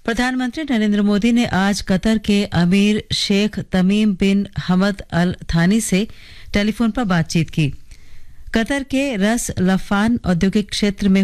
प्रधानमंत्री नरेंद्र मोदी ने आज कतर के अमीर शेख तमीम बिन हमद अल थानी से टेलीफोन पर बातचीत की। कतर के रस लफान औद्योगिक क्षेत्र में